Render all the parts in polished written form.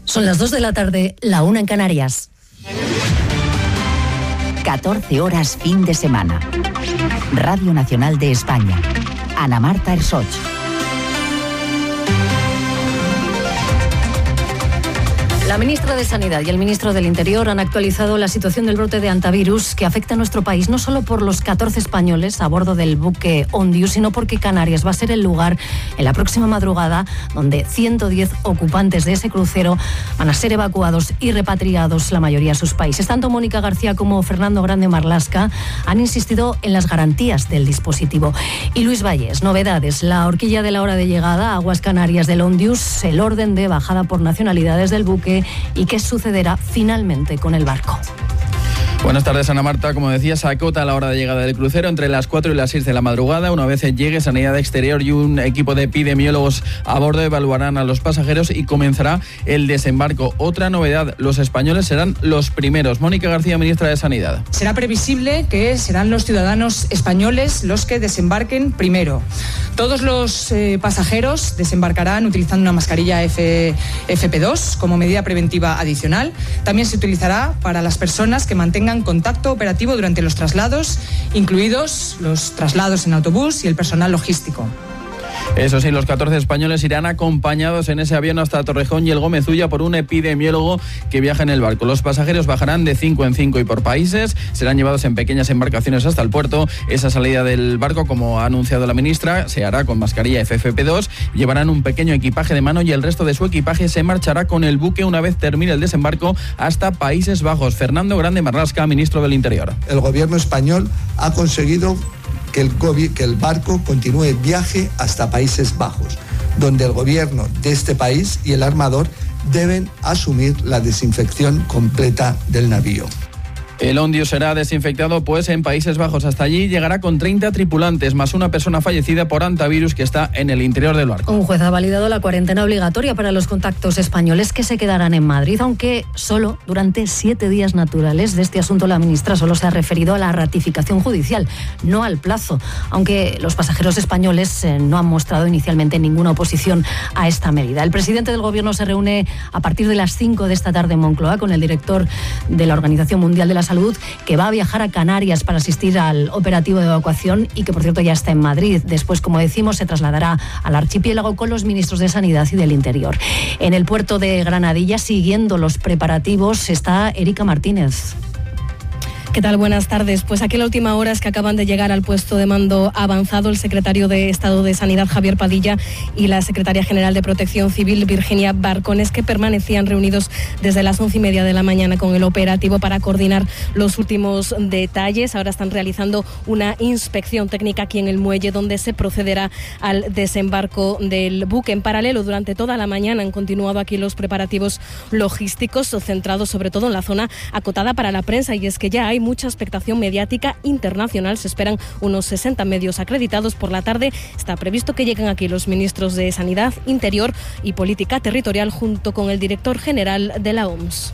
Son las 2 de la tarde, la 1 en Canarias. 14 horas fin de semana. Radio Nacional de España. Ana Marta Ersoch. La ministra de Sanidad y el ministro del Interior han actualizado la situación del brote de hantavirus que afecta a nuestro país, no solo por los 14 españoles a bordo del buque Ondius, sino porque Canarias va a ser el lugar en la próxima madrugada donde 110 ocupantes de ese crucero van a ser evacuados y repatriados, la mayoría a sus países. Tanto Mónica García como Fernando Grande Marlaska han insistido en las garantías del dispositivo. Y Luis Valles, novedades: la horquilla de la hora de llegada a aguas canarias del Ondius, el orden de bajada por nacionalidades del buque y qué sucederá finalmente con el barco. Buenas tardes, Ana Marta. Como decía, se acota la hora de llegada del crucero entre las 4 y las 6 de la madrugada. Una vez llegue, Sanidad Exterior y un equipo de epidemiólogos a bordo evaluarán a los pasajeros y comenzará el desembarco. Otra novedad: los españoles serán los primeros. Mónica García, ministra de Sanidad. Será previsible que serán los ciudadanos españoles los que desembarquen primero. Todos los pasajeros desembarcarán utilizando una mascarilla FP2 como medida preventiva adicional. También se utilizará para las personas que mantengan contacto operativo durante los traslados, incluidos los traslados en autobús y el personal logístico. Eso sí, los 14 españoles irán acompañados en ese avión hasta Torrejón y el Gómez Ulla por un epidemiólogo que viaja en el barco. Los pasajeros bajarán de 5 en 5 y por países, serán llevados en pequeñas embarcaciones hasta el puerto. Esa salida del barco, como ha anunciado la ministra, se hará con mascarilla FFP2, llevarán un pequeño equipaje de mano y el resto de su equipaje se marchará con el buque una vez termine el desembarco hasta Países Bajos. Fernando Grande Marlaska, ministro del Interior. El gobierno español ha conseguido que el barco continúe el viaje hasta Países Bajos, donde el gobierno de este país y el armador deben asumir la desinfección completa del navío. El Ondius será desinfectado en Países Bajos. Hasta allí llegará con 30 tripulantes, más una persona fallecida por hantavirus que está en el interior del barco. Un juez ha validado la cuarentena obligatoria para los contactos españoles que se quedarán en Madrid, aunque solo durante 7 días naturales. De este asunto la ministra solo se ha referido a la ratificación judicial, no al plazo, aunque los pasajeros españoles no han mostrado inicialmente ninguna oposición a esta medida. El presidente del Gobierno se reúne a partir de las 5 de esta tarde en Moncloa con el director de la Organización Mundial de la Salud, que va a viajar a Canarias para asistir al operativo de evacuación y que, por cierto, ya está en Madrid. Después, como decimos, se trasladará al archipiélago con los ministros de Sanidad y del Interior. En el puerto de Granadilla, siguiendo los preparativos, está Erika Martínez. ¿Qué tal? Buenas tardes. Pues aquí a la última hora es que acaban de llegar al puesto de mando avanzado el secretario de Estado de Sanidad, Javier Padilla, y la secretaria general de Protección Civil, Virginia Barcones, que permanecían reunidos desde las 11:30 de la mañana con el operativo para coordinar los últimos detalles. Ahora están realizando una inspección técnica aquí en el muelle, donde se procederá al desembarco del buque. En paralelo, durante toda la mañana han continuado aquí los preparativos logísticos, centrados sobre todo en la zona acotada para la prensa, y es que ya hay mucha expectación mediática internacional. Se esperan unos 60 medios acreditados. Por la tarde está previsto que lleguen aquí los ministros de Sanidad, Interior y Política Territorial, junto con el director general de la OMS.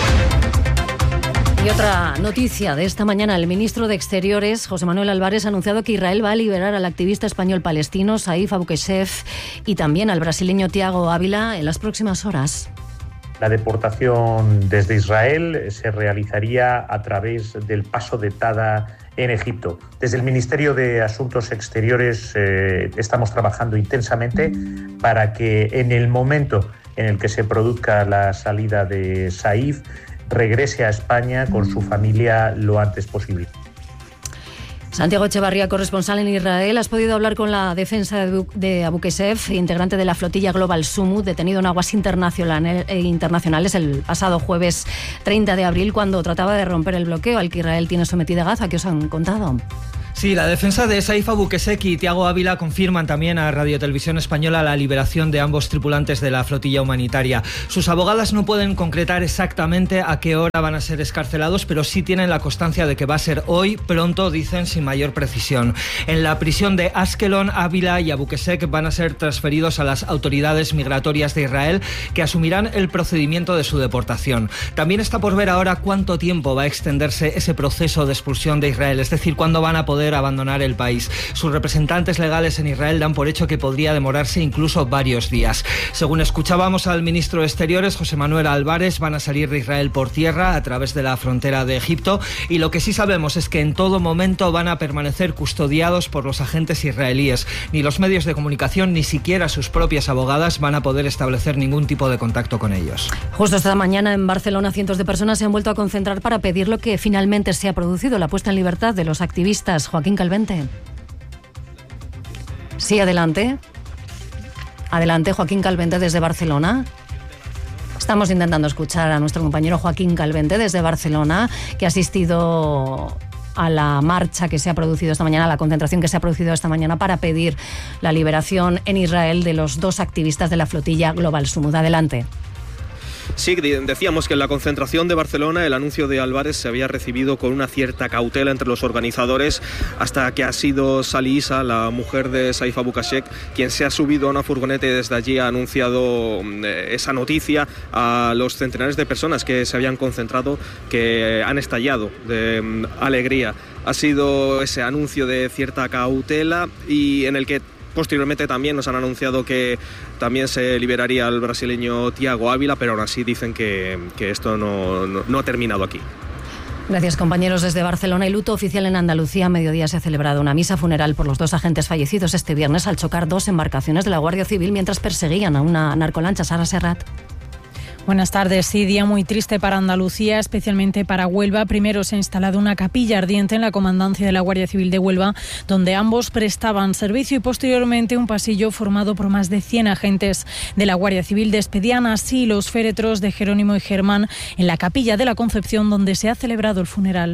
Y otra noticia de esta mañana: el ministro de Exteriores, José Manuel Álvarez, ha anunciado que Israel va a liberar al activista español palestino Saif Abu Keshef y también al brasileño Tiago Ávila en las próximas horas. La deportación desde Israel se realizaría a través del paso de Tada en Egipto. Desde el Ministerio de Asuntos Exteriores estamos trabajando intensamente para que en el momento en el que se produzca la salida de Saif, regrese a España con su familia lo antes posible. Santiago Echevarría, corresponsal en Israel, has podido hablar con la defensa de Abu Keshef, integrante de la flotilla Global Sumut, detenido en aguas internacionales el pasado jueves 30 de abril, cuando trataba de romper el bloqueo al que Israel tiene sometida a Gaza. ¿Qué os han contado? Sí, la defensa de Saif Abu Keshef y Tiago Ávila confirman también a Radio Televisión Española la liberación de ambos tripulantes de la flotilla humanitaria. Sus abogadas no pueden concretar exactamente a qué hora van a ser excarcelados, pero sí tienen la constancia de que va a ser hoy, pronto, dicen, sin mayor precisión. En la prisión de Askelon, Ávila y Abu Keshef van a ser transferidos a las autoridades migratorias de Israel, que asumirán el procedimiento de su deportación. También está por ver ahora cuánto tiempo va a extenderse ese proceso de expulsión de Israel, es decir, cuándo van a poder poder abandonar el país. Sus representantes legales en Israel dan por hecho que podría demorarse incluso varios días. Según escuchábamos al ministro de Exteriores, José Manuel Álvarez, van a salir de Israel por tierra a través de la frontera de Egipto, y lo que sí sabemos es que en todo momento van a permanecer custodiados por los agentes israelíes. Ni los medios de comunicación ni siquiera sus propias abogadas van a poder establecer ningún tipo de contacto con ellos. Justo esta mañana en Barcelona cientos de personas se han vuelto a concentrar para pedir lo que finalmente se ha producido, la puesta en libertad de los activistas. Joaquín Calvente. Sí, adelante. Adelante, Joaquín Calvente desde Barcelona. Estamos intentando escuchar a nuestro compañero Joaquín Calvente desde Barcelona, que ha asistido a la marcha que se ha producido esta mañana, a la concentración que se ha producido esta mañana para pedir la liberación en Israel de los 2 activistas de la flotilla Global Sumud. Adelante. Sí, decíamos que en la concentración de Barcelona el anuncio de Álvarez se había recibido con una cierta cautela entre los organizadores, hasta que ha sido Sali Issa, la mujer de Saif Abu Kashek, quien se ha subido a una furgoneta y desde allí ha anunciado esa noticia a los centenares de personas que se habían concentrado, que han estallado de alegría. Ha sido ese anuncio de cierta cautela y en el que posteriormente también nos han anunciado que también se liberaría al brasileño Thiago Ávila, pero aún así dicen que esto no ha terminado aquí. Gracias, compañeros. Desde Barcelona, el luto oficial en Andalucía. A mediodía se ha celebrado una misa funeral por los 2 agentes fallecidos este viernes al chocar 2 embarcaciones de la Guardia Civil mientras perseguían a una narcolancha. Sara Serrat. Buenas tardes. Sí, día muy triste para Andalucía, especialmente para Huelva. Primero se ha instalado una capilla ardiente en la comandancia de la Guardia Civil de Huelva, donde ambos prestaban servicio, y posteriormente un pasillo formado por más de 100 agentes de la Guardia Civil despedían así los féretros de Jerónimo y Germán en la capilla de la Concepción, donde se ha celebrado el funeral.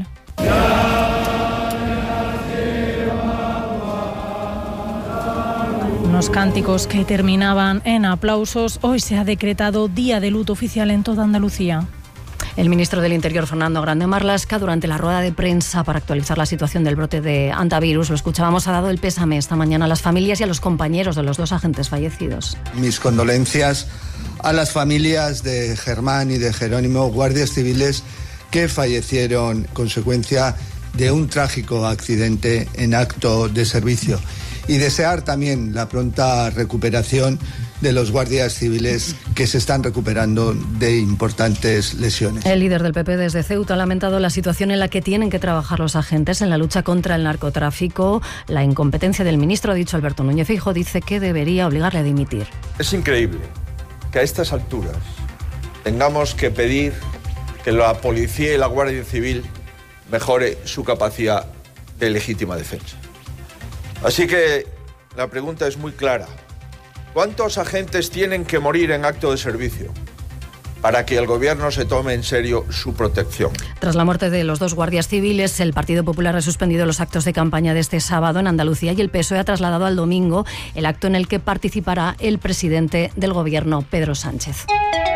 Unos cánticos que terminaban en aplausos. Hoy se ha decretado día de luto oficial en toda Andalucía. El ministro del Interior, Fernando Grande Marlaska, durante la rueda de prensa para actualizar la situación del brote de antivirus, lo escuchábamos, ha dado el pésame esta mañana a las familias y a los compañeros de los 2 agentes fallecidos. Mis condolencias a las familias de Germán y de Jerónimo, guardias civiles que fallecieron consecuencia de un trágico accidente en acto de servicio. Y desear también la pronta recuperación de los guardias civiles que se están recuperando de importantes lesiones. El líder del PP desde Ceuta ha lamentado la situación en la que tienen que trabajar los agentes en la lucha contra el narcotráfico. La incompetencia del ministro, ha dicho Alberto Núñez Feijóo, dice que debería obligarle a dimitir. Es increíble que a estas alturas tengamos que pedir que la policía y la Guardia Civil mejore su capacidad de legítima defensa. Así que la pregunta es muy clara. ¿Cuántos agentes tienen que morir en acto de servicio para que el gobierno se tome en serio su protección? Tras la muerte de los 2 guardias civiles, el Partido Popular ha suspendido los actos de campaña de este sábado en Andalucía y el PSOE ha trasladado al domingo el acto en el que participará el presidente del gobierno, Pedro Sánchez.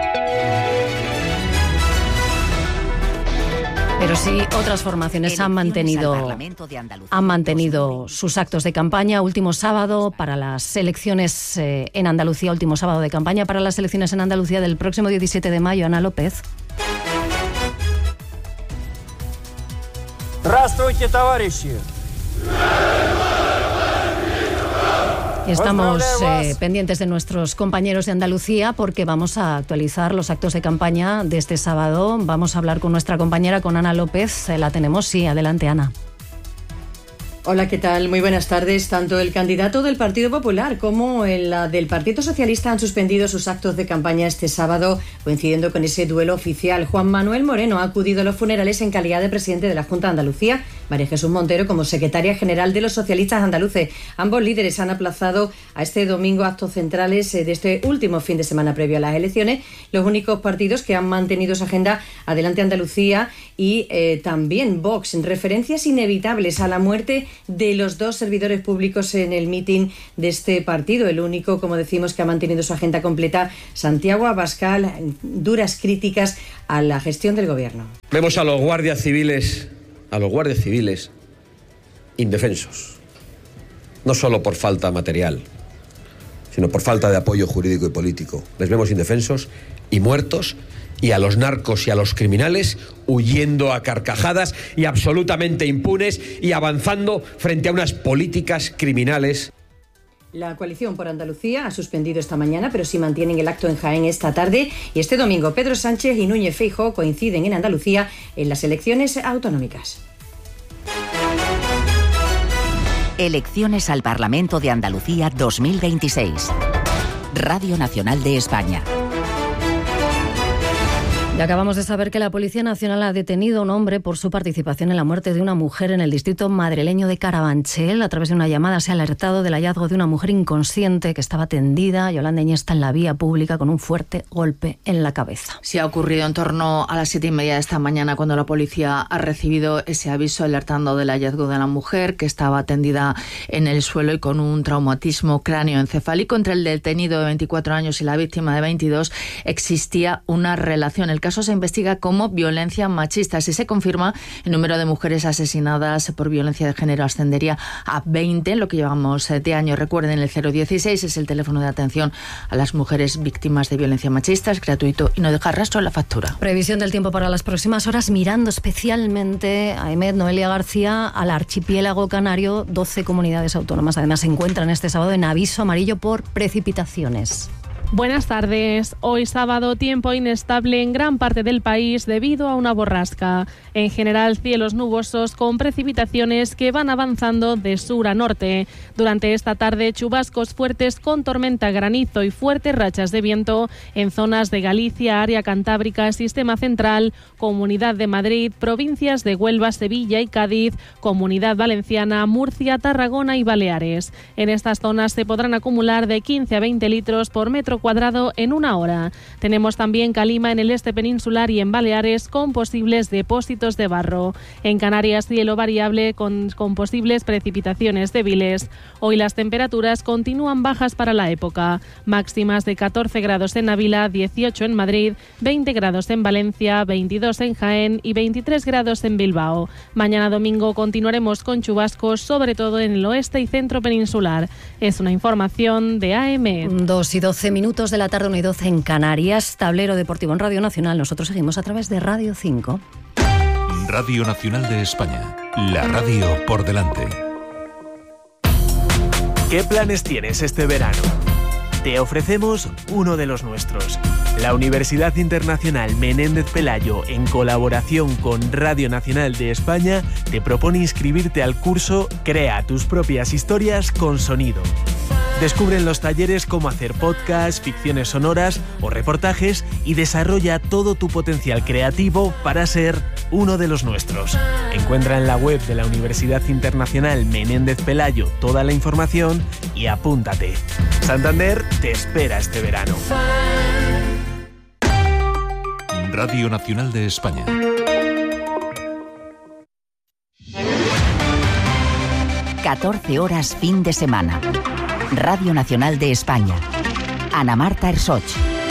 Pero sí, otras formaciones han mantenido sus actos de campaña. Último sábado para las elecciones en Andalucía, último sábado de campaña para las elecciones en Andalucía del próximo 17 de mayo. Ana López. Здравствуйте, товарищи. Estamos pendientes de nuestros compañeros de Andalucía porque vamos a actualizar los actos de campaña de este sábado. Vamos a hablar con nuestra compañera, con Ana López. La tenemos, sí. Adelante, Ana. Hola, ¿qué tal? Muy buenas tardes. Tanto el candidato del Partido Popular como el del Partido Socialista han suspendido sus actos de campaña este sábado, coincidiendo con ese duelo oficial. Juan Manuel Moreno ha acudido a los funerales en calidad de presidente de la Junta de Andalucía, María Jesús Montero como secretaria general de los socialistas andaluces. Ambos líderes han aplazado a este domingo actos centrales de este último fin de semana previo a las elecciones. Los únicos partidos que han mantenido su agenda, Adelante Andalucía y también Vox, en referencias inevitables a la muerte de los 2 servidores públicos en el mitin de este partido. El único, como decimos, que ha mantenido su agenda completa, Santiago Abascal, duras críticas a la gestión del gobierno. Vemos a los guardias civiles indefensos, no solo por falta material, sino por falta de apoyo jurídico y político. Les vemos indefensos y muertos, y a los narcos y a los criminales huyendo a carcajadas y absolutamente impunes y avanzando frente a unas políticas criminales. La coalición por Andalucía ha suspendido esta mañana, pero sí mantienen el acto en Jaén esta tarde. Y este domingo Pedro Sánchez y Núñez Feijóo coinciden en Andalucía en las elecciones autonómicas. Elecciones al Parlamento de Andalucía 2026. Radio Nacional de España. Y acabamos de saber que la Policía Nacional ha detenido a un hombre por su participación en la muerte de una mujer en el distrito madrileño de Carabanchel. A través de una llamada se ha alertado del hallazgo de una mujer inconsciente que estaba tendida, Yolanda Iniesta, en la vía pública con un fuerte golpe en la cabeza. Sí, ha ocurrido en torno a las 7:30 de esta mañana, cuando la policía ha recibido ese aviso alertando del hallazgo de la mujer, que estaba tendida en el suelo y con un traumatismo cráneoencefálico. Entre el detenido de 24 años y la víctima de 22 existía una relación. El caso se investiga como violencia machista. Si se confirma, el número de mujeres asesinadas por violencia de género ascendería a 20 en lo que llevamos de año. Recuerden, el 016 es el teléfono de atención a las mujeres víctimas de violencia machista. Es gratuito y no deja rastro en la factura. Previsión del tiempo para las próximas horas, mirando especialmente a Noelia García, al archipiélago canario. 12 comunidades autónomas además se encuentran este sábado en aviso amarillo por precipitaciones. Buenas tardes. Hoy sábado, tiempo inestable en gran parte del país debido a una borrasca. En general, cielos nubosos con precipitaciones que van avanzando de sur a norte. Durante esta tarde, chubascos fuertes con tormenta, granizo y fuertes rachas de viento en zonas de Galicia, área cantábrica, sistema central, Comunidad de Madrid, provincias de Huelva, Sevilla y Cádiz, Comunidad Valenciana, Murcia, Tarragona y Baleares. En estas zonas se podrán acumular de 15 a 20 litros por metro cuadrado en una hora. Tenemos también calima en el este peninsular y en Baleares con posibles depósitos de barro. En Canarias, cielo variable con posibles precipitaciones débiles. Hoy las temperaturas continúan bajas para la época. Máximas de 14 grados en Ávila, 18 en Madrid, 20 grados en Valencia, 22 en Jaén y 23 grados en Bilbao. Mañana domingo continuaremos con chubascos, sobre todo en el oeste y centro peninsular. Es una información de AM. 2 y 12 minutos de la tarde, 1 y 12 en Canarias. Tablero deportivo en Radio Nacional. Nosotros seguimos a través de Radio 5. Radio Nacional de España. La radio por delante. ¿Qué planes tienes este verano? Te ofrecemos uno de los nuestros. La Universidad Internacional Menéndez Pelayo, en colaboración con Radio Nacional de España, te propone inscribirte al curso Crea tus propias historias con sonido. Descubre en los talleres cómo hacer podcasts, ficciones sonoras o reportajes y desarrolla todo tu potencial creativo para ser uno de los nuestros. Encuentra en la web de la Universidad Internacional Menéndez Pelayo toda la información y apúntate. Santander te espera este verano. Radio Nacional de España. ...14 fin de semana. Radio Nacional de España. Ana Marta Ersoch.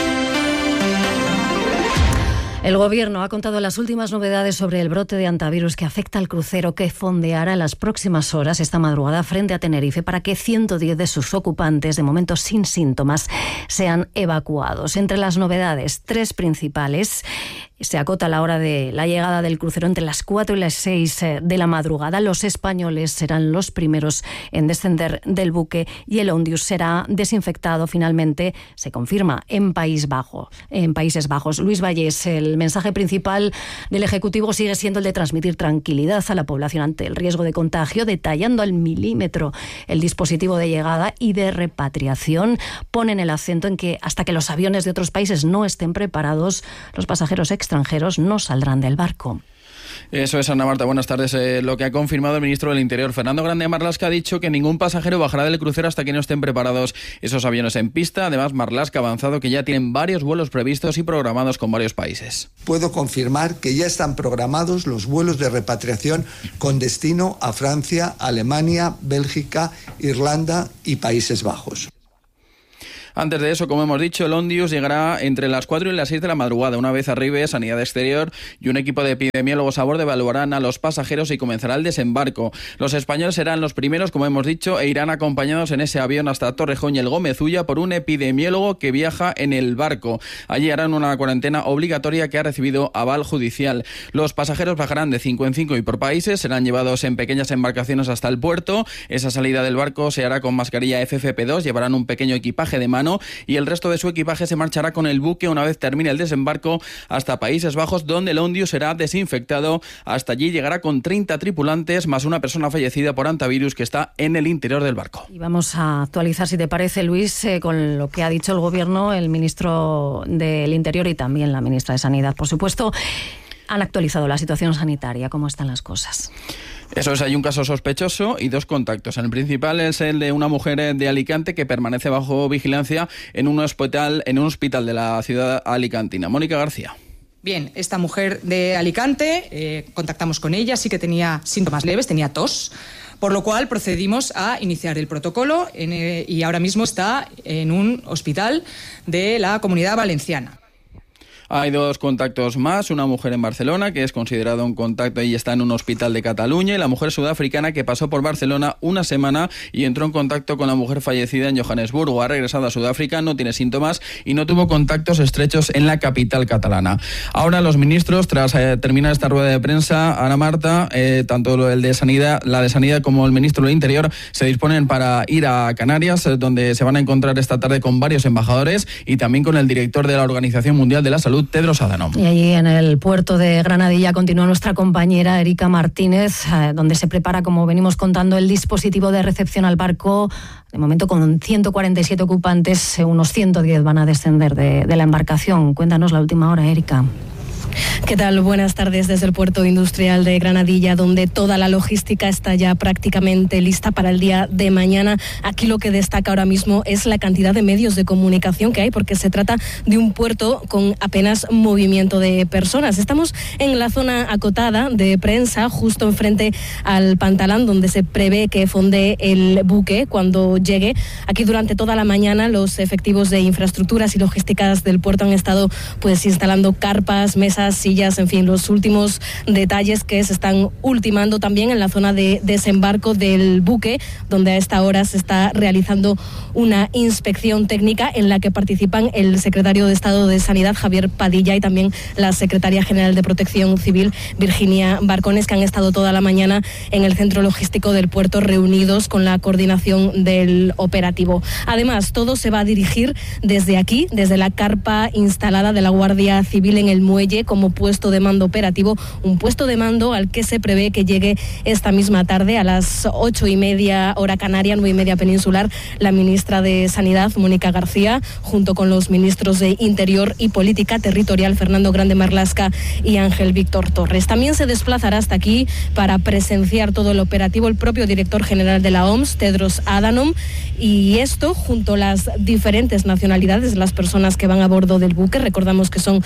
El Gobierno ha contado las últimas novedades sobre el brote de hantavirus que afecta al crucero que fondeará en las próximas horas esta madrugada frente a Tenerife para que 110 de sus ocupantes, de momento sin síntomas, sean evacuados. Entre las novedades, 3 principales. Se acota la hora de la llegada del crucero entre las 4 y las 6 de la madrugada. Los españoles serán los primeros en descender del buque y el Ondius será desinfectado finalmente, se confirma, en Países Bajos. Luis Vallés, el mensaje principal del Ejecutivo sigue siendo el de transmitir tranquilidad a la población ante el riesgo de contagio, detallando al milímetro el dispositivo de llegada y de repatriación. Ponen el acento en que hasta que los aviones de otros países no estén preparados, los pasajeros extranjeros no saldrán del barco. Eso es, Ana Marta, buenas tardes. Lo que ha confirmado el ministro del Interior, Fernando Grande Marlaska, ha dicho que ningún pasajero bajará del crucero hasta que no estén preparados esos aviones en pista. Además, Marlaska ha avanzado que ya tienen varios vuelos previstos y programados con varios países. Puedo confirmar que ya están programados los vuelos de repatriación con destino a Francia, Alemania, Bélgica, Irlanda y Países Bajos. Antes de eso, como hemos dicho, el Ondius llegará entre las 4 y las 6 de la madrugada. Una vez arribe, Sanidad Exterior y un equipo de epidemiólogos a bordo evaluarán a los pasajeros y comenzará el desembarco. Los españoles serán los primeros, como hemos dicho, e irán acompañados en ese avión hasta Torrejón y el Gómez Ulla por un epidemiólogo que viaja en el barco. Allí harán una cuarentena obligatoria que ha recibido aval judicial. Los pasajeros bajarán de 5 en 5 y por países, serán llevados en pequeñas embarcaciones hasta el puerto. Esa salida del barco se hará con mascarilla FFP2, llevarán un pequeño equipaje de mano y el resto de su equipaje se marchará con el buque una vez termine el desembarco hasta Países Bajos, donde el Ondius será desinfectado. Hasta allí llegará con 30 tripulantes más una persona fallecida por hantavirus que está en el interior del barco. Y vamos a actualizar, si te parece, Luis, con lo que ha dicho el Gobierno, el ministro del Interior y también la ministra de Sanidad, por supuesto. Han actualizado la situación sanitaria. ¿Cómo están las cosas? Eso es, hay un caso sospechoso y 2 contactos. El principal es el de una mujer de Alicante que permanece bajo vigilancia en un hospital de la ciudad alicantina. Mónica García. Bien, esta mujer de Alicante, contactamos con ella, sí que tenía síntomas leves, tenía tos, por lo cual procedimos a iniciar el protocolo y ahora mismo está en un hospital de la Comunidad Valenciana. Hay 2 contactos más, una mujer en Barcelona que es considerada un contacto y está en un hospital de Cataluña, y la mujer sudafricana que pasó por Barcelona una semana y entró en contacto con la mujer fallecida en Johannesburgo. Ha regresado a Sudáfrica, no tiene síntomas y no tuvo contactos estrechos en la capital catalana. Ahora los ministros, tras terminar esta rueda de prensa, Ana Marta, tanto la de Sanidad como el ministro del Interior se disponen para ir a Canarias, donde se van a encontrar esta tarde con varios embajadores y también con el director de la Organización Mundial de la Salud, Tedros Adhanom. Y allí en el puerto de Granadilla continúa nuestra compañera Erika Martínez, donde se prepara, como venimos contando, el dispositivo de recepción al barco. De momento con 147 ocupantes, unos 110 van a descender de la embarcación. Cuéntanos la última hora, Erika. ¿Qué tal? Buenas tardes desde el puerto industrial de Granadilla, donde toda la logística está ya prácticamente lista para el día de mañana. Aquí lo que destaca ahora mismo es la cantidad de medios de comunicación que hay, porque se trata de un puerto con apenas movimiento de personas. Estamos en la zona acotada de prensa, justo enfrente al pantalán, donde se prevé que fonde el buque cuando llegue. Aquí durante toda la mañana los efectivos de infraestructuras y logísticas del puerto han estado instalando carpas, mesas, sillas, en fin, los últimos detalles que se están ultimando también en la zona de desembarco del buque, donde a esta hora se está realizando una inspección técnica en la que participan el secretario de Estado de Sanidad, Javier Padilla, y también la secretaria general de Protección Civil, Virginia Barcones, que han estado toda la mañana en el centro logístico del puerto reunidos con la coordinación del operativo. Además, todo se va a dirigir desde aquí, desde la carpa instalada de la Guardia Civil en el muelle, como puesto de mando operativo, un puesto de mando al que se prevé que llegue esta misma tarde a las 8:30 hora canaria, 9:30 peninsular, la ministra de Sanidad, Mónica García, junto con los ministros de Interior y Política Territorial, Fernando Grande Marlaska y Ángel Víctor Torres. También se desplazará hasta aquí para presenciar todo el operativo el propio director general de la OMS, Tedros Adhanom, y esto junto a las diferentes nacionalidades, las personas que van a bordo del buque. Recordamos que son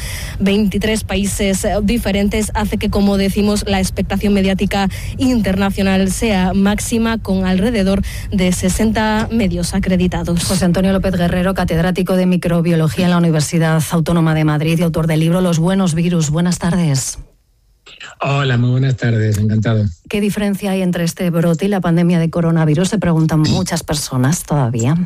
23 países diferentes, hace que, como decimos, la expectación mediática internacional sea máxima, con alrededor de 60 medios acreditados. José Antonio López Guerrero, catedrático de microbiología en la Universidad Autónoma de Madrid y autor del libro Los buenos virus. Buenas tardes. Hola, muy buenas tardes, encantado. ¿Qué diferencia hay entre este brote y la pandemia de coronavirus? Se preguntan muchas personas todavía.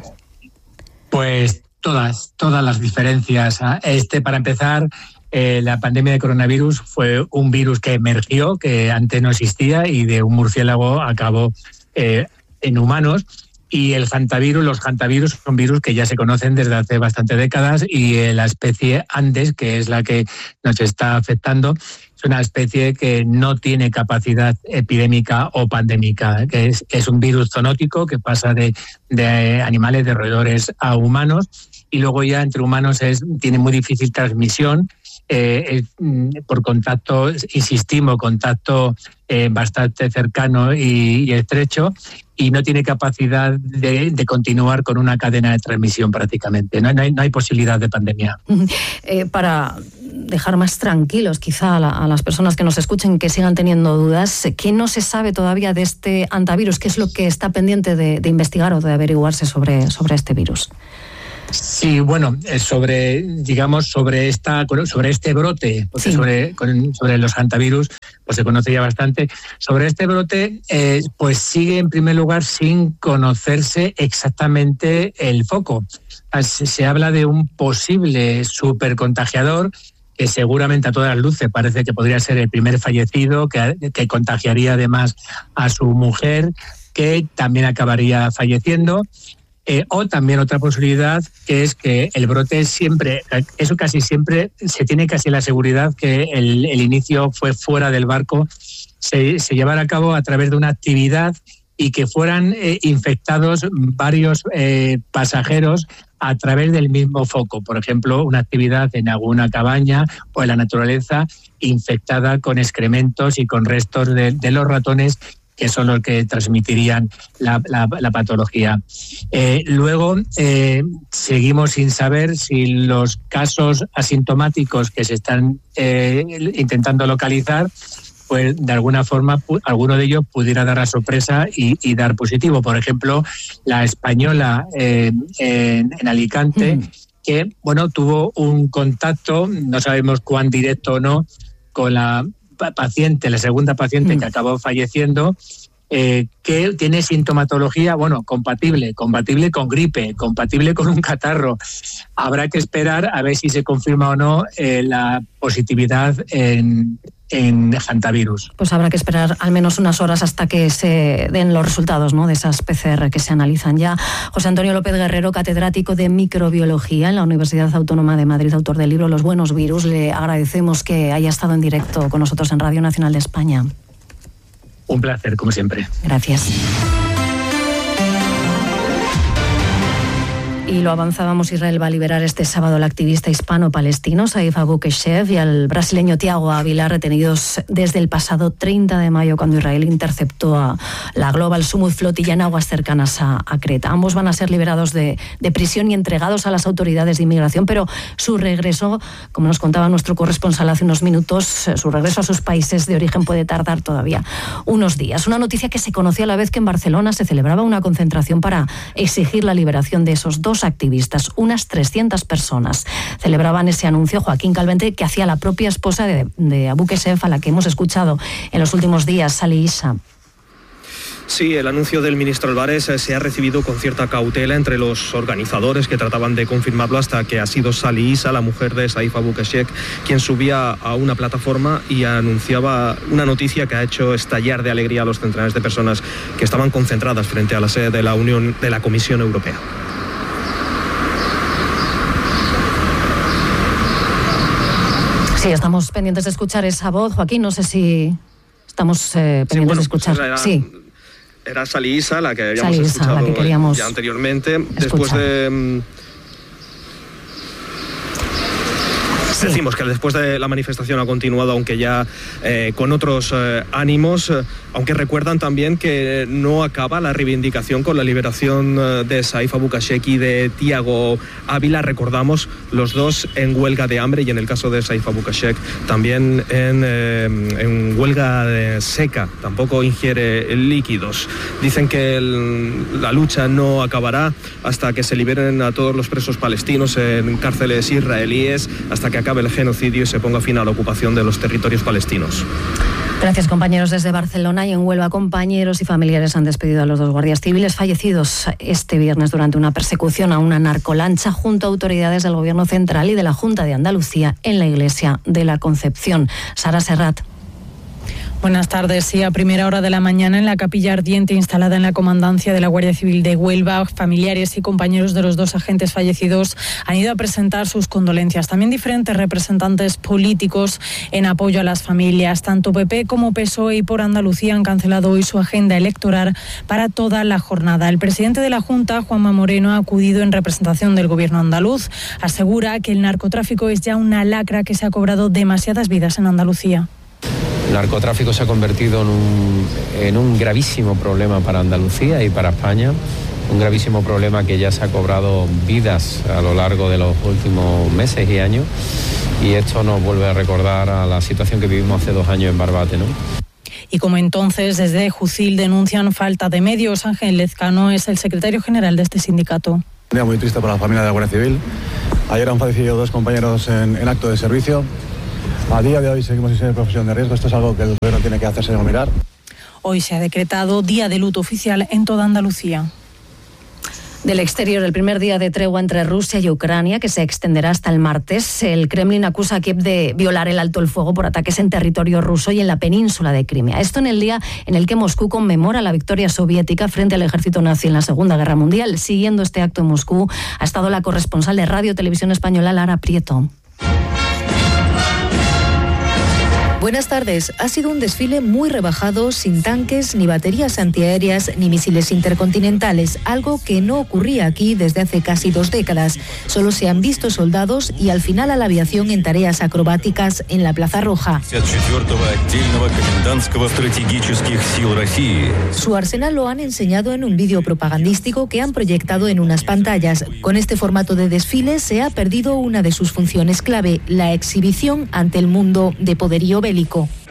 Pues todas las diferencias. Para empezar, la pandemia de coronavirus fue un virus que emergió, que antes no existía, y de un murciélago acabó en humanos. Y los hantavirus son virus que ya se conocen desde hace bastantes décadas, y la especie Andes, que es la que nos está afectando, es una especie que no tiene capacidad epidémica o pandémica, que es un virus zoonótico que pasa de animales, de roedores a humanos, y luego ya entre humanos tiene muy difícil transmisión, por contacto, insistimos, contacto bastante cercano y estrecho, y no tiene capacidad de continuar con una cadena de transmisión prácticamente. No hay posibilidad de pandemia. Para dejar más tranquilos quizá a las personas que nos escuchen, que sigan teniendo dudas, ¿qué no se sabe todavía de este hantavirus? ¿Qué es lo que está pendiente de investigar o de averiguarse sobre este virus? Sí, bueno, sobre este brote, porque sobre los hantavirus, pues se conoce ya bastante. Sobre este brote, pues sigue en primer lugar sin conocerse exactamente el foco. Se habla de un posible supercontagiador que seguramente a todas luces parece que podría ser el primer fallecido, que contagiaría además a su mujer, que también acabaría falleciendo. O también otra posibilidad, que es que el brote casi siempre se tiene casi la seguridad que el inicio fue fuera del barco, se llevara a cabo a través de una actividad y que fueran infectados varios pasajeros a través del mismo foco. Por ejemplo, una actividad en alguna cabaña o en la naturaleza infectada con excrementos y con restos de los ratones, que son los que transmitirían la patología. Luego, seguimos sin saber si los casos asintomáticos que se están intentando localizar, pues de alguna forma alguno de ellos pudiera dar la sorpresa y dar positivo. Por ejemplo, la española en Alicante, que tuvo un contacto, no sabemos cuán directo o no, con la segunda paciente que acabó falleciendo, que tiene sintomatología, compatible con gripe, compatible con un catarro. Habrá que esperar a ver si se confirma o no la positividad en hantavirus. Pues habrá que esperar al menos unas horas hasta que se den los resultados, ¿no?, de esas PCR que se analizan ya. José Antonio López Guerrero, catedrático de microbiología en la Universidad Autónoma de Madrid, autor del libro Los buenos virus. Le agradecemos que haya estado en directo con nosotros en Radio Nacional de España. Un placer, como siempre. Gracias. Y lo avanzábamos, Israel va a liberar este sábado al activista hispano-palestino Saif Abu Keshev y al brasileño Tiago Ávila, retenidos desde el pasado 30 de mayo, cuando Israel interceptó a la Global Summit Flotilla en aguas cercanas a Creta. Ambos van a ser liberados de prisión y entregados a las autoridades de inmigración, pero su regreso, como nos contaba nuestro corresponsal hace unos minutos, su regreso a sus países de origen puede tardar todavía unos días. Una noticia que se conoció a la vez que en Barcelona se celebraba una concentración para exigir la liberación de esos dos activistas. Unas 300 personas celebraban ese anuncio. Joaquín Calvente, que hacía la propia esposa de Abu Keshev, a la que hemos escuchado en los últimos días, Sali Issa. Sí, el anuncio del ministro Álvarez se ha recibido con cierta cautela entre los organizadores que trataban de confirmarlo, hasta que ha sido Sali Issa, la mujer de Saif Abu Keshev, quien subía a una plataforma y anunciaba una noticia que ha hecho estallar de alegría a los centenares de personas que estaban concentradas frente a la sede de la Comisión Europea. Sí, estamos pendientes de escuchar esa voz. Joaquín, no sé si estamos pendientes de escuchar. Pues era Sali Issa, la que habíamos escuchado ya anteriormente. Después de... Decimos que después de la manifestación ha continuado, aunque ya con otros ánimos, aunque recuerdan también que no acaba la reivindicación con la liberación de Saif Abu Keshev y de Tiago Ávila. Recordamos, los dos en huelga de hambre, y en el caso de Saif Abu Keshev también en huelga seca, tampoco ingiere líquidos. Dicen que la lucha no acabará hasta que se liberen a todos los presos palestinos en cárceles israelíes, hasta que acabe el genocidio y se ponga fin a la ocupación de los territorios palestinos. Gracias, compañeros. Desde Barcelona y en Huelva, compañeros y familiares han despedido a los dos guardias civiles fallecidos este viernes durante una persecución a una narcolancha junto a autoridades del Gobierno Central y de la Junta de Andalucía en la Iglesia de la Concepción. Sara Serrat. Buenas tardes. Sí, a primera hora de la mañana en la capilla ardiente instalada en la comandancia de la Guardia Civil de Huelva, familiares y compañeros de los dos agentes fallecidos han ido a presentar sus condolencias. También diferentes representantes políticos en apoyo a las familias. Tanto PP como PSOE y Por Andalucía han cancelado hoy su agenda electoral para toda la jornada. El presidente de la Junta, Juanma Moreno, ha acudido en representación del Gobierno andaluz. Asegura que el narcotráfico es ya una lacra que se ha cobrado demasiadas vidas en Andalucía. El narcotráfico se ha convertido en un gravísimo problema para Andalucía y para España, un gravísimo problema que ya se ha cobrado vidas a lo largo de los últimos meses y años, y esto nos vuelve a recordar a la situación que vivimos hace 2 años en Barbate, ¿no? Y como entonces, desde Jucil denuncian falta de medios. Ángel Lezcano es el secretario general de este sindicato. Un día muy triste para la familia de la Guardia Civil. Ayer han fallecido 2 compañeros en acto de servicio. A día de hoy seguimos sin ser profesión de riesgo. Esto es algo que el gobierno tiene que hacerse mirar. Hoy se ha decretado día de luto oficial en toda Andalucía. Del exterior, el primer día de tregua entre Rusia y Ucrania, que se extenderá hasta el martes. El Kremlin acusa a Kiev de violar el alto el fuego por ataques en territorio ruso y en la península de Crimea. Esto en el día en el que Moscú conmemora la victoria soviética frente al ejército nazi en la Segunda Guerra Mundial. Siguiendo este acto en Moscú ha estado la corresponsal de Radio Televisión Española, Lara Prieto. Buenas tardes. Ha sido un desfile muy rebajado, sin tanques, ni baterías antiaéreas, ni misiles intercontinentales, algo que no ocurría aquí desde hace casi 2 décadas. Solo se han visto soldados y al final a la aviación en tareas acrobáticas en la Plaza Roja. Su arsenal lo han enseñado en un vídeo propagandístico que han proyectado en unas pantallas. Con este formato de desfile se ha perdido una de sus funciones clave, la exhibición ante el mundo de poderío bélico.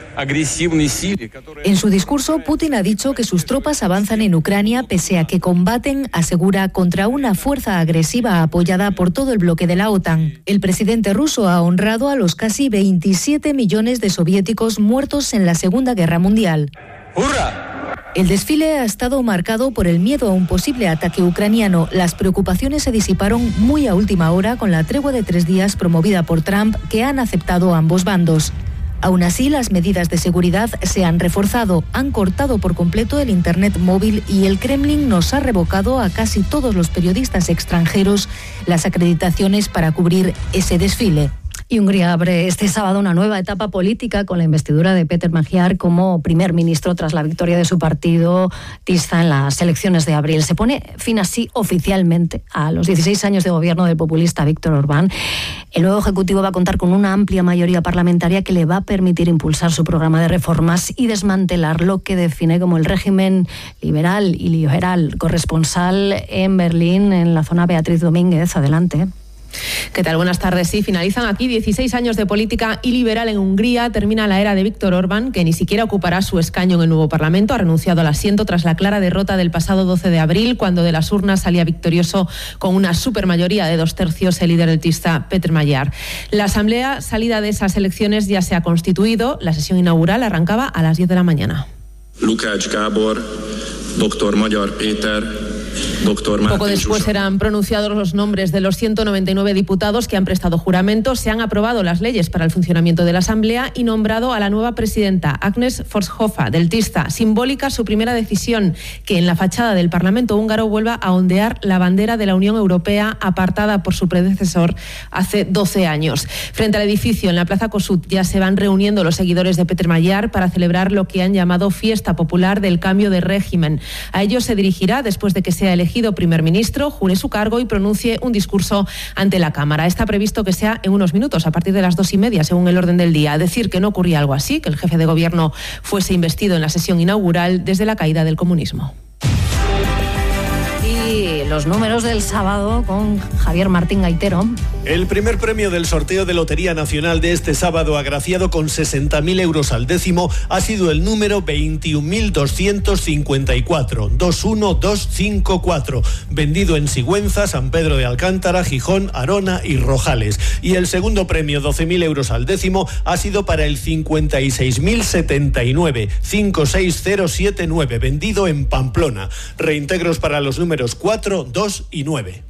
En su discurso, Putin ha dicho que sus tropas avanzan en Ucrania pese a que combaten, asegura, contra una fuerza agresiva apoyada por todo el bloque de la OTAN. El presidente ruso ha honrado a los casi 27 millones de soviéticos muertos en la Segunda Guerra Mundial. ¡Hurra! El desfile ha estado marcado por el miedo a un posible ataque ucraniano. Las preocupaciones se disiparon muy a última hora con la tregua de 3 días promovida por Trump, que han aceptado ambos bandos. Aún así, las medidas de seguridad se han reforzado, han cortado por completo el Internet móvil y el Kremlin nos ha revocado a casi todos los periodistas extranjeros las acreditaciones para cubrir ese desfile. Y Hungría abre este sábado una nueva etapa política con la investidura de Péter Magyar como primer ministro tras la victoria de su partido Tisza en las elecciones de abril. Se pone fin así oficialmente a los 16 años de gobierno del populista Viktor Orbán. El nuevo ejecutivo va a contar con una amplia mayoría parlamentaria que le va a permitir impulsar su programa de reformas y desmantelar lo que define como el régimen liberal y liberal. Corresponsal en Berlín, en la zona, Beatriz Domínguez. Adelante. ¿Qué tal? Buenas tardes. Sí, finalizan aquí 16 años de política iliberal en Hungría. Termina la era de Viktor Orbán, que ni siquiera ocupará su escaño en el nuevo Parlamento. Ha renunciado al asiento tras la clara derrota del pasado 12 de abril, cuando de las urnas salía victorioso con una supermayoría de 2/3 el líder del Tisza, Péter Magyar. La asamblea salida de esas elecciones ya se ha constituido. La sesión inaugural arrancaba a las 10 de la mañana. Lukács Gábor, Dr. Magyar Péter, Poco después serán pronunciados los nombres de los 199 diputados que han prestado juramento. Se han aprobado las leyes para el funcionamiento de la Asamblea y nombrado a la nueva presidenta, Agnes Forshofa, del Tisza. Simbólica su primera decisión, que en la fachada del Parlamento húngaro vuelva a ondear la bandera de la Unión Europea apartada por su predecesor hace 12 años. Frente al edificio, en la Plaza Kossuth, ya se van reuniendo los seguidores de Péter Magyar para celebrar lo que han llamado Fiesta Popular del Cambio de Régimen. A ellos se dirigirá después de que sea elegido primer ministro, jure su cargo y pronuncie un discurso ante la Cámara. Está previsto que sea en unos minutos, a partir de las 2:30, según el orden del día. Decir que no ocurría algo así, que el jefe de gobierno fuese investido en la sesión inaugural desde la caída del comunismo. Y los números del sábado con Javier Martín Gaitero. El primer premio del sorteo de Lotería Nacional de este sábado, agraciado con 60.000 euros al décimo, ha sido el número 21.254, 21254, vendido en Sigüenza, San Pedro de Alcántara, Gijón, Arona y Rojales. Y el segundo premio, 12.000 euros al décimo, ha sido para el 56.079, 56079, vendido en Pamplona. Reintegros para los números 4, 2 y 9.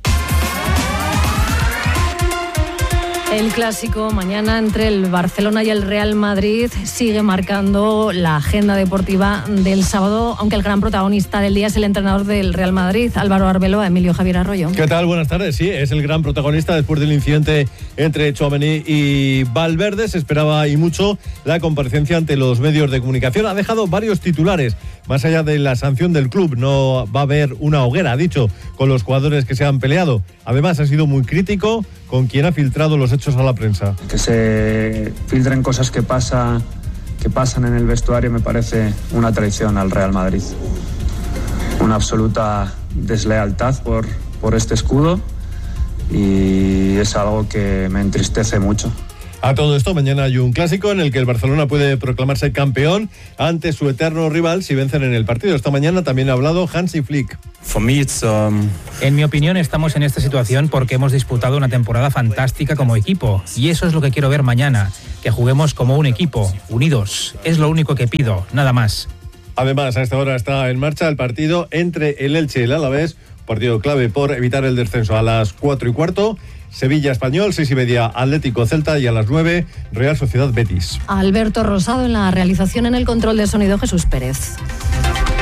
El clásico mañana entre el Barcelona y el Real Madrid sigue marcando la agenda deportiva del sábado, aunque el gran protagonista del día es el entrenador del Real Madrid, Álvaro Arbeloa. Emilio Javier Arroyo. ¿Qué tal? Buenas tardes. Sí, es el gran protagonista después del incidente entre Tchouaméni y Valverde. Se esperaba y mucho la comparecencia ante los medios de comunicación. Ha dejado varios titulares. Más allá de la sanción del club, no va a haber una hoguera, ha dicho, con los jugadores que se han peleado. Además, ha sido muy crítico con quien ha filtrado los hechos a la prensa. Que se filtren cosas que pasan en el vestuario me parece una traición al Real Madrid. Una absoluta deslealtad por este escudo y es algo que me entristece mucho. A todo esto, mañana hay un clásico en el que el Barcelona puede proclamarse campeón ante su eterno rival si vencen en el partido. Esta mañana también ha hablado Hansi Flick. En mi opinión, estamos en esta situación porque hemos disputado una temporada fantástica como equipo. Y eso es lo que quiero ver mañana, que juguemos como un equipo, unidos. Es lo único que pido, nada más. Además, a esta hora está en marcha el partido entre el Elche y el Alavés, partido clave por evitar el descenso. A las 4:15, Sevilla Español, 6:30 Atlético Celta y a las 9 Real Sociedad Betis. Alberto Rosado en la realización, en el control de sonido Jesús Pérez.